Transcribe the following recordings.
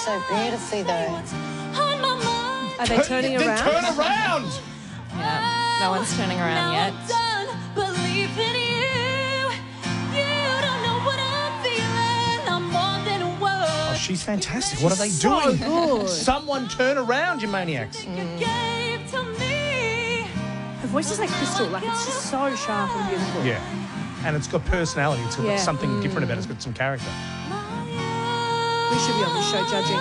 so beautifully, though. Are they turning Then around? turn around. Yeah, no one's turning around yet. Oh, she's fantastic. What are they So doing? good. Someone turn around, you maniacs. Her voice is like crystal. Like, it's just so sharp and beautiful. Yeah. And it's got personality. It's got Yeah. something different about it. It's got some character. We should be on the show judging.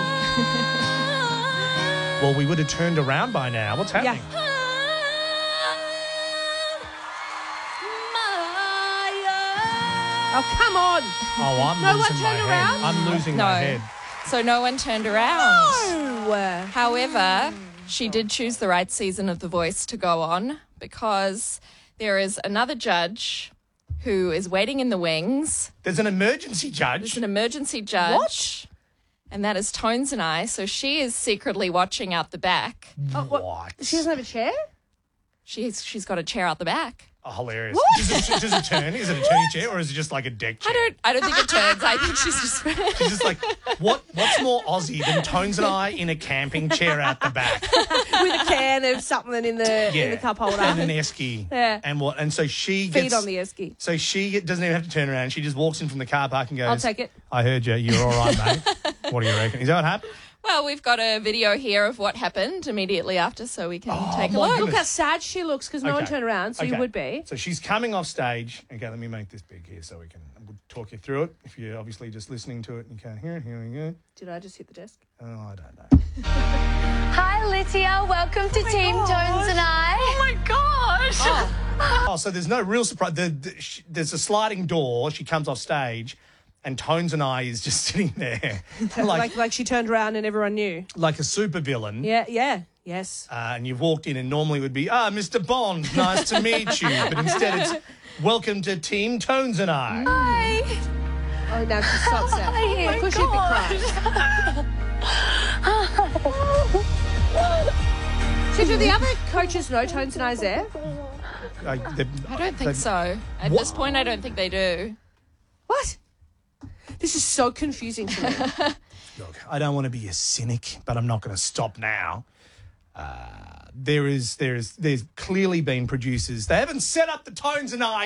Well, we would have turned around by now. What's happening? Oh, come on. Oh, I'm No one losing my turned head. around? I'm losing No. my head. So no one turned around. No. However, she did choose the right season of The Voice to go on because there is another judge who is waiting in the wings. There's an emergency judge. There's an emergency judge. What? And that is Tones and I. So she is secretly watching out the back. What? She doesn't have a chair? She's got a chair out the back. Oh, hilarious. Does it turn? Is it a turning chair or is it just like a deck chair? I don't think it turns. I think she's just She's just like, what's more Aussie than Tones and I in a camping chair out the back? With a can of something in the cup holder. And an esky. Yeah. And so she Feed gets... on the esky. So she doesn't even have to turn around. She just walks in from the car park and goes... I'll take it. I heard you. You're all right, mate. What do you reckon? Is that what happened? Well, we've got a video here of what happened immediately after, so we can take a my look. goodness. Look how sad she looks because no one turned around, so you Okay. would be. So she's coming off stage. Okay, let me make this big here so we'll talk you through it. If you're obviously just listening to it and you can't hear it, here we go. Did I just hit the desk? Oh, I don't know. Hi, Lydia. Welcome to Team Tones and I. Oh my gosh! Oh, so there's no real surprise. There's a sliding door. She comes off stage, and Tones and I is just sitting there Like she turned around and everyone knew. like a super villain. Yeah. Yes. And you've walked in and normally would be, Mr. Bond, nice to meet you. But instead it's, welcome to Team Tones and I. Hi. Oh, now she's so upset. Oh Of course she'd be crying. So do the other coaches know Tones and I's there? I don't think so. At What? this point, I don't think they do. What? This is so confusing to me. Look, I don't want to be a cynic, but I'm not going to stop now. There's clearly been producers. They haven't set up the Tones and I